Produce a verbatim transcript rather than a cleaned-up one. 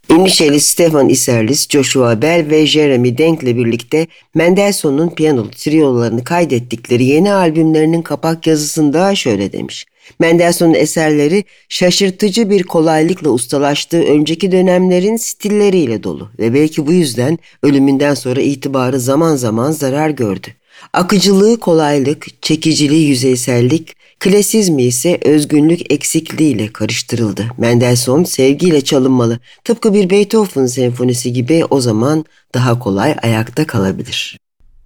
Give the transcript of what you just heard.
İndişeli Stefan Isserlis, Joshua Bell ve Jeremy Denk'le birlikte Mendelssohn'un piyano triolarını kaydettikleri yeni albümlerinin kapak yazısında şöyle demiş. Mendelssohn'un eserleri şaşırtıcı bir kolaylıkla ustalaştığı önceki dönemlerin stilleriyle dolu ve belki bu yüzden ölümünden sonra itibarı zaman zaman zarar gördü. Akıcılığı kolaylık, çekiciliği yüzeysellik, klasizmi ise özgünlük eksikliğiyle karıştırıldı. Mendelssohn sevgiyle çalınmalı. Tıpkı bir Beethoven senfonisi gibi o zaman daha kolay ayakta kalabilir.